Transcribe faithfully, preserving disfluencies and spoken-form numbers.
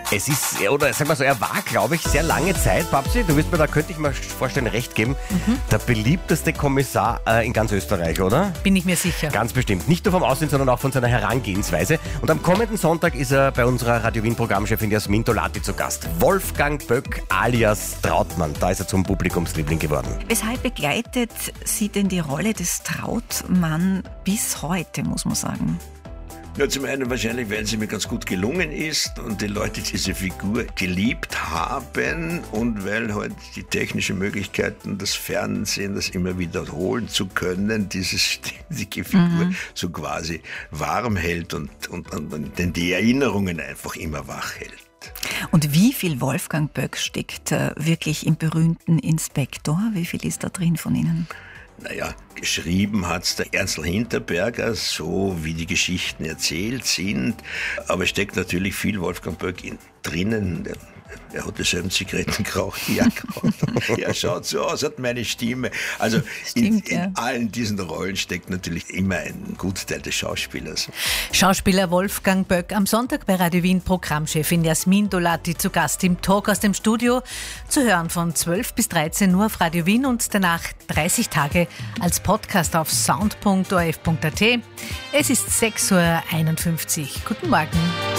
Es ist, oder sag mal so, er war, glaube ich, sehr lange Zeit, Babsi, du wirst mir, da könnte ich mir vorstellen, recht geben, mhm. der beliebteste Kommissar äh, in ganz Österreich, oder? Bin ich mir sicher. Ganz bestimmt. Nicht nur vom Aussehen, sondern auch von seiner Herangehensweise. Und am kommenden Sonntag ist er bei unserer Radio Wien Programmchefin Jasmin Dolati zu Gast. Wolfgang Böck alias Trautmann. Da ist er zum Publikumsliebling geworden. Weshalb begleitet Sie denn die Rolle des Trautmann bis heute, muss man sagen? Ja, zum einen wahrscheinlich, weil sie mir ganz gut gelungen ist und die Leute diese Figur geliebt haben und weil halt die technischen Möglichkeiten, das Fernsehen, das immer wiederholen zu können, diese ständige Figur mhm. so quasi warm hält und, und, und, und die Erinnerungen einfach immer wach hält. Und wie viel Wolfgang Böck steckt äh, wirklich im berühmten Inspektor? Wie viel ist da drin von Ihnen? Naja, geschrieben hat's der Ernstl Hinterberger, so wie die Geschichten erzählt sind. Aber steckt natürlich viel Wolfgang Böck in, drinnen. Er hat dieselben Zigaretten geraucht, die er geraucht. Er schaut so aus, hat meine Stimme. Also Stimmt, in, in ja. allen diesen Rollen steckt natürlich immer ein Gutteil des Schauspielers. Schauspieler Wolfgang Böck am Sonntag bei Radio Wien Programmchefin Jasmin Dolati zu Gast im Talk aus dem Studio. Zu hören von zwölf bis dreizehn Uhr auf Radio Wien und danach dreißig Tage als Podcast auf sound punkt o r f punkt a t. Es ist sechs Uhr einundfünfzig. Guten Morgen.